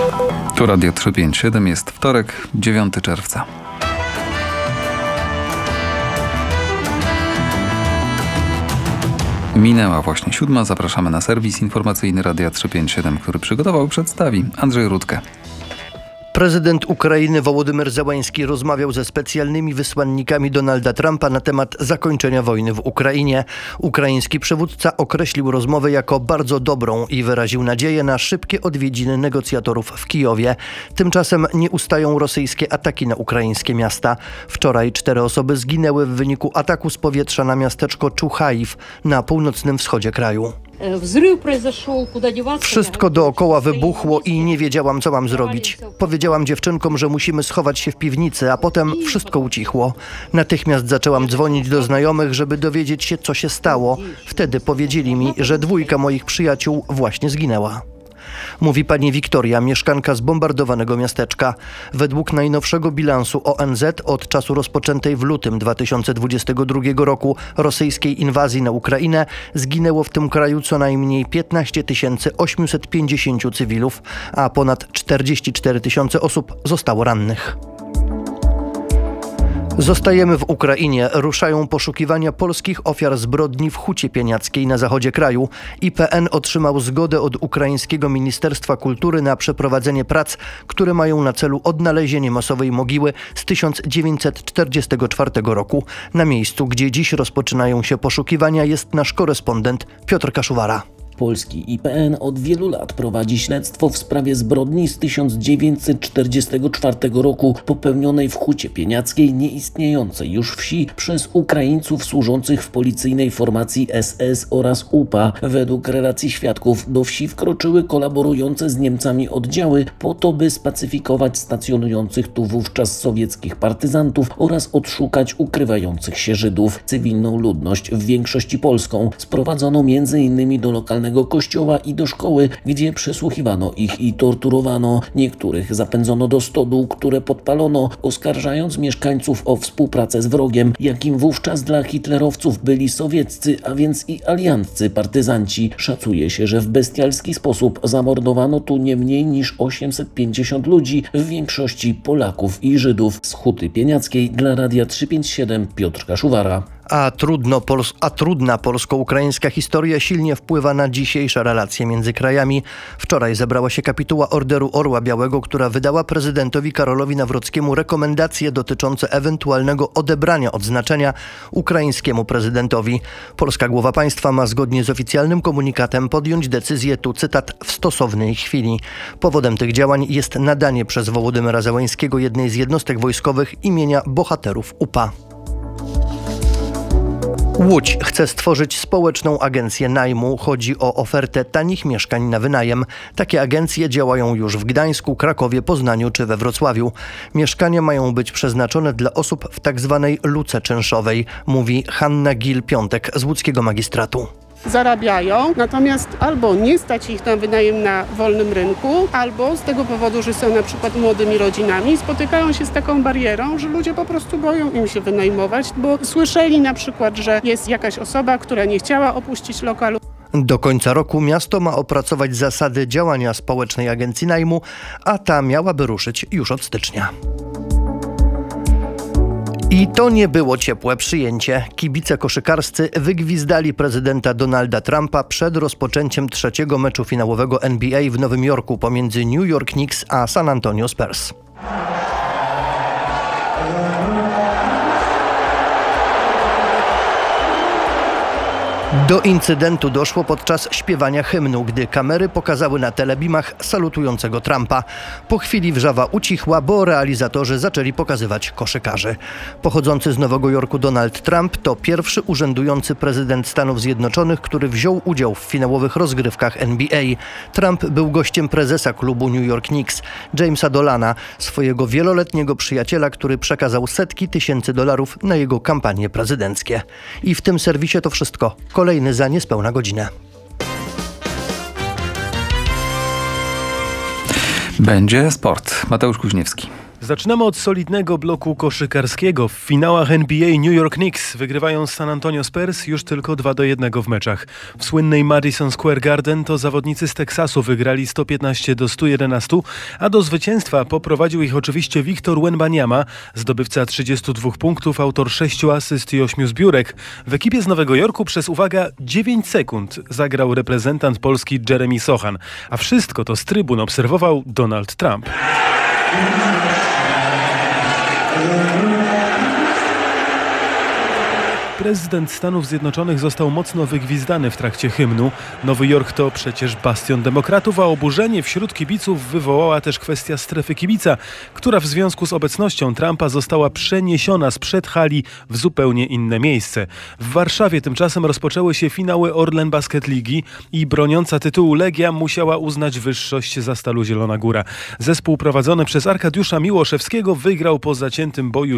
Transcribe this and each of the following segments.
Tu Radio 357, jest wtorek, 9 czerwca. Minęła właśnie 7. Zapraszamy na serwis informacyjny Radia 357, który przygotował i przedstawi Andrzej Rutkę. Prezydent Ukrainy Wołodymyr Zełański rozmawiał ze specjalnymi wysłannikami Donalda Trumpa na temat zakończenia wojny w Ukrainie. Ukraiński przywódca określił rozmowę jako bardzo dobrą i wyraził nadzieję na szybkie odwiedziny negocjatorów w Kijowie. Tymczasem nie ustają rosyjskie ataki na ukraińskie miasta. Wczoraj 4 osoby zginęły w wyniku ataku z powietrza na miasteczko Czuchaiw na północnym wschodzie kraju. Wszystko dookoła wybuchło i nie wiedziałam, co mam zrobić. Powiedziałam dziewczynkom, że musimy schować się w piwnicy, a potem wszystko ucichło. Natychmiast zaczęłam dzwonić do znajomych, żeby dowiedzieć się, co się stało. Wtedy powiedzieli mi, że 2 moich przyjaciół właśnie zginęła. Mówi pani Wiktoria, mieszkanka zbombardowanego miasteczka. Według najnowszego bilansu ONZ od czasu rozpoczętej w lutym 2022 roku rosyjskiej inwazji na Ukrainę zginęło w tym kraju co najmniej 15 850 cywilów, a ponad 44 000 osób zostało rannych. Zostajemy w Ukrainie. Ruszają poszukiwania polskich ofiar zbrodni w Hucie Pieniackiej na zachodzie kraju. IPN otrzymał zgodę od ukraińskiego Ministerstwa Kultury na przeprowadzenie prac, które mają na celu odnalezienie masowej mogiły z 1944 roku. Na miejscu, gdzie dziś rozpoczynają się poszukiwania, jest nasz korespondent Piotr Kaszuwara. Polski IPN od wielu lat prowadzi śledztwo w sprawie zbrodni z 1944 roku popełnionej w Hucie Pieniackiej, nieistniejącej już wsi, przez Ukraińców służących w policyjnej formacji SS oraz UPA. Według relacji świadków do wsi wkroczyły kolaborujące z Niemcami oddziały po to, by spacyfikować stacjonujących tu wówczas sowieckich partyzantów oraz odszukać ukrywających się Żydów. Cywilną ludność, w większości polską, sprowadzono m.in. do lokalnego kościoła i do szkoły, gdzie przesłuchiwano ich i torturowano. Niektórych zapędzono do stodół, które podpalono, oskarżając mieszkańców o współpracę z wrogiem, jakim wówczas dla hitlerowców byli sowieccy, a więc i alianccy partyzanci. Szacuje się, że w bestialski sposób zamordowano tu nie mniej niż 850 ludzi, w większości Polaków i Żydów. Z Huty Pieniackiej dla Radia 357 Piotr Kaszuwara. A trudna polsko-ukraińska historia silnie wpływa na dzisiejsze relacje między krajami. Wczoraj zebrała się kapituła Orderu Orła Białego, która wydała prezydentowi Karolowi Nawrockiemu rekomendacje dotyczące ewentualnego odebrania odznaczenia ukraińskiemu prezydentowi. Polska głowa państwa ma zgodnie z oficjalnym komunikatem podjąć decyzję, tu cytat, w stosownej chwili. Powodem tych działań jest nadanie przez Wołodymyra Zełańskiego jednej z jednostek wojskowych imienia bohaterów UPA. Łódź chce stworzyć społeczną agencję najmu. Chodzi o ofertę tanich mieszkań na wynajem. Takie agencje działają już w Gdańsku, Krakowie, Poznaniu czy we Wrocławiu. Mieszkania mają być przeznaczone dla osób w tzw. luce czynszowej, mówi Hanna Gil-Piątek z łódzkiego magistratu. Zarabiają, natomiast albo nie stać ich na wynajem na wolnym rynku, albo z tego powodu, że są na przykład młodymi rodzinami, spotykają się z taką barierą, że ludzie po prostu boją im się wynajmować, bo słyszeli na przykład, że jest jakaś osoba, która nie chciała opuścić lokalu. Do końca roku miasto ma opracować zasady działania społecznej agencji najmu, a ta miałaby ruszyć już od stycznia. I to nie było ciepłe przyjęcie. Kibice koszykarscy wygwizdali prezydenta Donalda Trumpa przed rozpoczęciem 3. meczu finałowego NBA w Nowym Jorku pomiędzy New York Knicks a San Antonio Spurs. Do incydentu doszło podczas śpiewania hymnu, gdy kamery pokazały na telebimach salutującego Trumpa. Po chwili wrzawa ucichła, bo realizatorzy zaczęli pokazywać koszykarzy. Pochodzący z Nowego Jorku Donald Trump to pierwszy urzędujący prezydent Stanów Zjednoczonych, który wziął udział w finałowych rozgrywkach NBA. Trump był gościem prezesa klubu New York Knicks, Jamesa Dolana, swojego wieloletniego przyjaciela, który przekazał setki tysięcy dolarów na jego kampanie prezydenckie. I w tym serwisie to wszystko. Kolejny za niespełna godzinę. Będzie sport. Mateusz Kuźniewski. Zaczynamy od solidnego bloku koszykarskiego. W finałach NBA New York Knicks wygrywają z San Antonio Spurs już tylko 2-1 w meczach. W słynnej Madison Square Garden to zawodnicy z Teksasu wygrali 115-111, a do zwycięstwa poprowadził ich oczywiście Victor Wembanyama, zdobywca 32 punktów, autor 6 asyst i 8 zbiórek. W ekipie z Nowego Jorku przez, uwaga, 9 sekund zagrał reprezentant Polski Jeremy Sochan, a wszystko to z trybun obserwował Donald Trump. Prezydent Stanów Zjednoczonych został mocno wygwizdany w trakcie hymnu. Nowy Jork to przecież bastion demokratów, a oburzenie wśród kibiców wywołała też kwestia strefy kibica, która w związku z obecnością Trumpa została przeniesiona sprzed hali w zupełnie inne miejsce. W Warszawie tymczasem rozpoczęły się finały Orlen Basket Ligi i broniąca tytułu Legia musiała uznać wyższość Zastalu Zielona Góra. Zespół prowadzony przez Arkadiusza Miłoszewskiego wygrał po zaciętym boju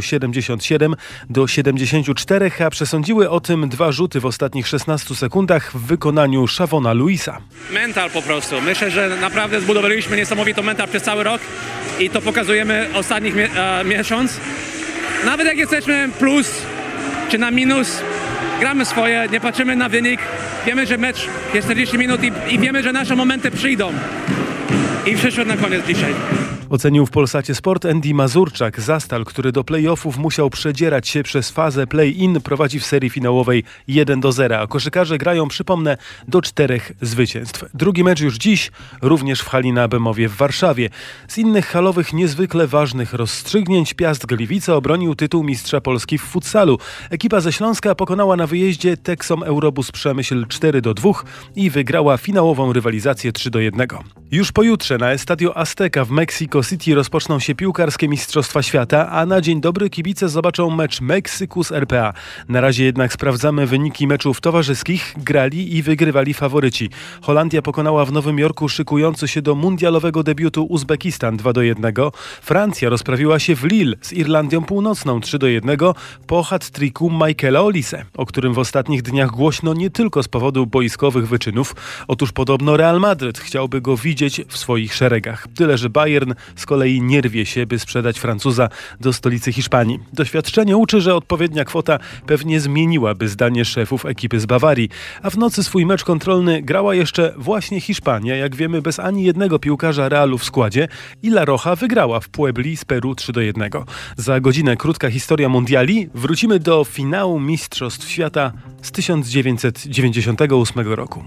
77-74, a przesądziły o tym 2 rzuty w ostatnich 16 sekundach w wykonaniu Shavona Luisa. Mental po prostu. Myślę, że naprawdę zbudowaliśmy niesamowitą mental przez cały rok i to pokazujemy ostatnich miesiąc. Nawet jak jesteśmy plus czy na minus, gramy swoje, nie patrzymy na wynik. Wiemy, że mecz jest 40 minut i wiemy, że nasze momenty przyjdą. I przyszedł na koniec dzisiaj. Ocenił w Polsacie Sport Andy Mazurczak. Zastal, który do play-offów musiał przedzierać się przez fazę play-in, prowadzi w serii finałowej 1-0, a koszykarze grają, przypomnę, do 4 zwycięstw. Drugi mecz już dziś, również w hali na Bemowie w Warszawie. Z innych halowych, niezwykle ważnych rozstrzygnięć Piast Gliwice obronił tytuł mistrza Polski w futsalu. Ekipa ze Śląska pokonała na wyjeździe Texom Eurobus Przemyśl 4-2 i wygrała finałową rywalizację 3-1. Już pojutrze na Estadio Azteca w Mexico City rozpoczną się piłkarskie Mistrzostwa Świata, a na dzień dobry kibice zobaczą mecz Meksyku z RPA. Na razie jednak sprawdzamy wyniki meczów towarzyskich. Grali i wygrywali faworyci. Holandia pokonała w Nowym Jorku szykujący się do mundialowego debiutu Uzbekistan 2-1. Francja rozprawiła się w Lille z Irlandią Północną 3-1 po hat-tricku Michaela Olise, o którym w ostatnich dniach głośno nie tylko z powodu boiskowych wyczynów. Otóż podobno Real Madryt chciałby go widzieć w swoich szeregach. Tyle, że Bayern z kolei nie rwie się, by sprzedać Francuza do stolicy Hiszpanii. Doświadczenie uczy, że odpowiednia kwota pewnie zmieniłaby zdanie szefów ekipy z Bawarii. A w nocy swój mecz kontrolny grała jeszcze właśnie Hiszpania, jak wiemy, bez ani jednego piłkarza Realu w składzie, i La Roja wygrała w Puebli z Peru 3-1. Za godzinę krótka historia mundiali. Wrócimy do finału Mistrzostw Świata z 1998 roku.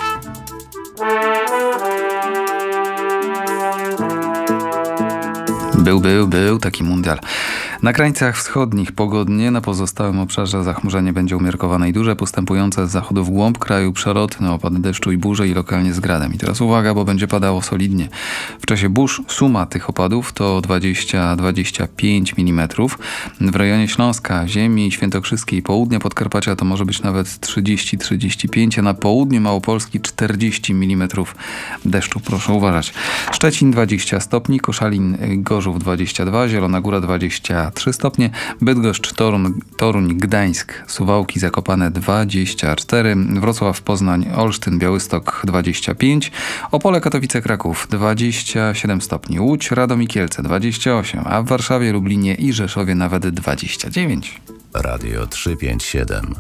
Był taki mundial. Na krańcach wschodnich pogodnie, na pozostałym obszarze zachmurzenie będzie umiarkowane i duże, postępujące z zachodu w głąb kraju przelotne opady deszczu i burze i lokalnie z gradem. I teraz uwaga, bo będzie padało solidnie. W czasie burz suma tych opadów to 20-25 mm. W rejonie Śląska, Ziemi Świętokrzyskiej i południa Podkarpacia to może być nawet 30-35, a na południu Małopolski 40 mm deszczu. Proszę uważać. Szczecin 20 stopni, Koszalin, Gorzów 22, Zielona Góra 23 stopnie, Bydgoszcz, Toruń, Gdańsk, Suwałki, Zakopane 24, Wrocław, Poznań, Olsztyn, Białystok 25, Opole, Katowice, Kraków 27 stopni, Łódź, Radom i Kielce 28, a w Warszawie, Lublinie i Rzeszowie nawet 29. Radio 357.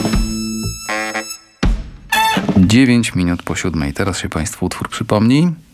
9 minut po 7. Teraz się Państwu utwór przypomni.